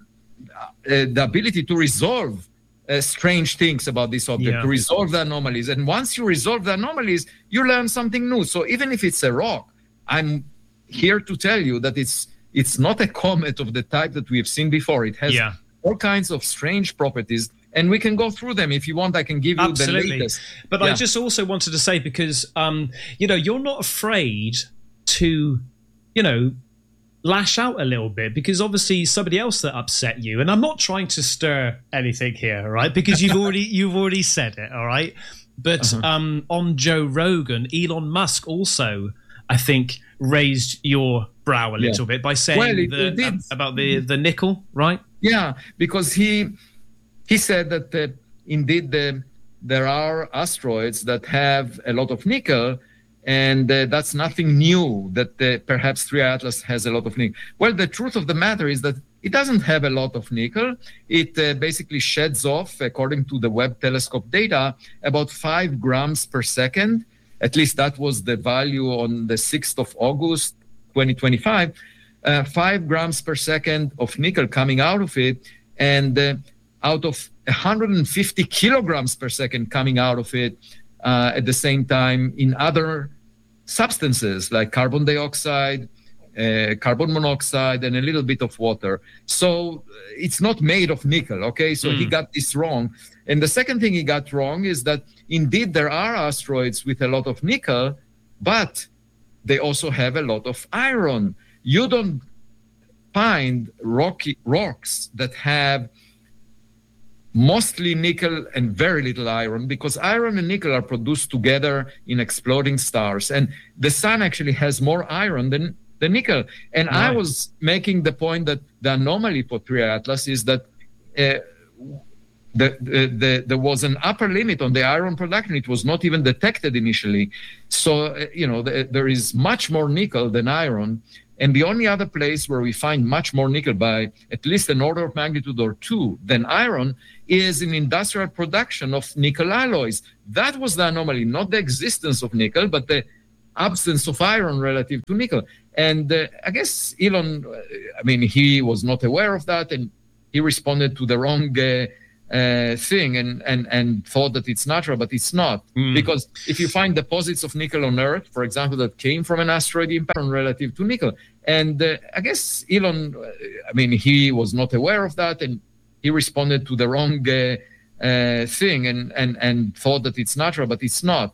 I: uh, the ability to resolve Uh, strange things about this object, yeah. to resolve the anomalies. And once you resolve the anomalies, you learn something new. So even if it's a rock, I'm here to tell you that it's it's not a comet of the type that we have seen before. It has
H: yeah.
I: all kinds of strange properties, and we can go through them. If you want, I can give you
H: Absolutely.
I: the latest.
H: But yeah. I just also wanted to say, because, um, you know, you're not afraid to, you know, lash out a little bit, because obviously somebody else that upset you, and I'm not trying to stir anything here, right? Because you've already you've already said it, all right? But uh-huh. um, on Joe Rogan, Elon Musk also, I think, raised your brow a little yeah. bit by saying
I: well, it,
H: the,
I: it
H: uh, about the the nickel, right?
I: Yeah, because he he said that uh, indeed the, there are asteroids that have a lot of nickel. And uh, that's nothing new, that uh, perhaps three I Atlas has a lot of nickel. Well, the truth of the matter is that it doesn't have a lot of nickel. It uh, basically sheds off, according to the Webb telescope data, about five grams per second. At least that was the value on the sixth of August, twenty twenty-five. Uh, five grams per second of nickel coming out of it, and uh, out of one hundred fifty kilograms per second coming out of it uh, at the same time in other substances like carbon dioxide, uh, carbon monoxide, and a little bit of water. So it's not made of nickel, okay? So mm. he got this wrong. And the second thing he got wrong is that indeed there are asteroids with a lot of nickel, but they also have a lot of iron. You don't find rocky rocks that have mostly nickel and very little iron, because iron and nickel are produced together in exploding stars. And the sun actually has more iron than the nickel. And
H: Right.
I: I was making the point that the anomaly for Triatlas is that uh, the, the, the, there was an upper limit on the iron production. It was not even detected initially. So, uh, you know, the, there is much more nickel than iron. And the only other place where we find much more nickel by at least an order of magnitude or two than iron is in industrial production of nickel alloys. That was the anomaly, not the existence of nickel, but the absence of iron relative to nickel. And uh, I guess Elon, uh, I mean, he was not aware of that, and he responded to the wrong uh, uh, thing and, and, and thought that it's natural, but it's not.
H: Mm.
I: Because if you find deposits of nickel on Earth, for example, that came from an asteroid impact relative to nickel, and uh, I guess Elon, uh, I mean, he was not aware of that, and he responded to the wrong uh, uh, thing and, and, and thought that it's natural, but it's not.